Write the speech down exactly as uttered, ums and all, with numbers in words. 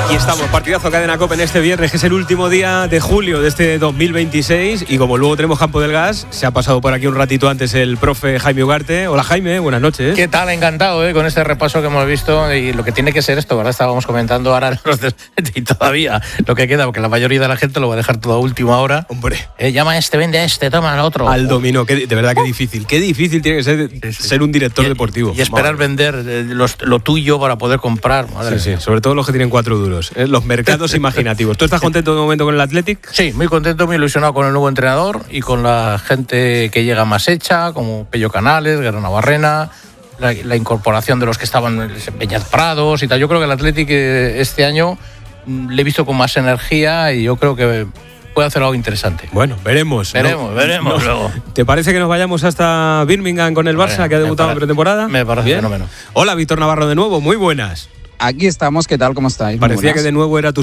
Aquí estamos, partidazo Cadena COPE en este viernes, que es el último día de julio de este dos mil veintiséis, y como luego tenemos Campo del Gas, se ha pasado por aquí un ratito antes el profe Jaime Ugarte. Hola Jaime, buenas noches. ¿Qué tal? Encantado ¿eh? con este repaso que hemos visto y lo que tiene que ser esto, ¿verdad? Estábamos comentando ahora los de... y todavía lo que queda, porque la mayoría de la gente lo va a dejar todo a última hora. Hombre. Eh, llama a este, vende a este, toma al otro. Al dominó, que de verdad que difícil, qué difícil tiene que ser sí, sí. ser un director y, deportivo. Y esperar madre. vender eh, los, lo tuyo para poder comprar. Madre sí, sí, sobre todo los que tienen cuatro duros, ¿eh? Los mercados imaginativos. ¿Tú estás contento de momento con el Athletic? Sí, muy contento, muy ilusionado con el nuevo entrenador y con la gente que llega más hecha, como Pello Canales, Guerra Navarrena, la, la incorporación de los que estaban en Peñas Prados y tal. Yo creo que el Athletic este año le he visto con más energía y yo creo que puede hacer algo interesante. Bueno, veremos. Veremos, ¿no? veremos no. luego. ¿Te parece que nos vayamos hasta Birmingham con el Barça, vale, que ha debutado en pretemporada? Me parece Bien. fenómeno. Hola, Víctor Navarro de nuevo, muy buenas. Aquí estamos, ¿qué tal? ¿Cómo estáis? Parecía que de nuevo era tu